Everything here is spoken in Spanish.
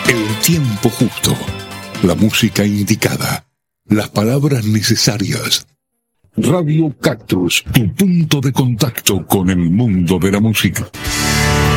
El tiempo justo, la música indicada, las palabras necesarias. Radio Cactus, tu punto de contacto con el mundo de la música.